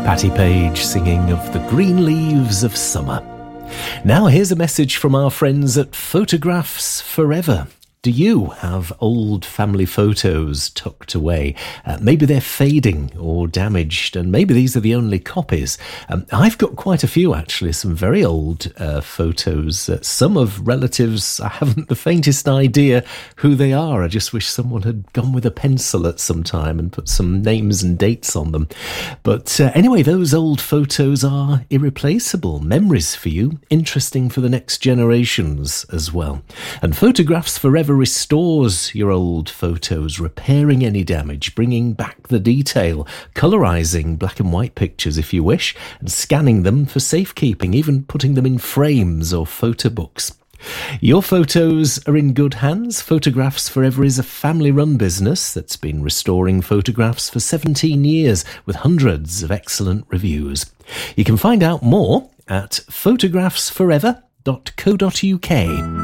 Patti Page singing of the green leaves of summer. Now here's a message from our friends at Photographs Forever. Do you have old family photos tucked away? Maybe they're fading or damaged, and maybe these are the only copies. I've got quite a few, actually, some very old photos. Some of relatives, I haven't the faintest idea who they are. I just wish someone had gone with a pencil at some time and put some names and dates on them. But anyway, those old photos are irreplaceable memories for you, interesting for the next generations as well. And Photographs Forever restores your old photos, repairing any damage, bringing back the detail, colorizing black and white pictures if you wish, and scanning them for safekeeping, even putting them in frames or photo books. Your photos are in good hands. Photographs Forever is a family-run business that's been restoring photographs for 17 years with hundreds of excellent reviews. You can find out more at photographsforever.co.uk.